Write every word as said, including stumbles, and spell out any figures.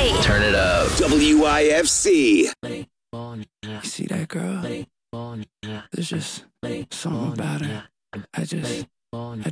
right. Turn it up. W I F C. You see that girl? There's just something about her. I just, I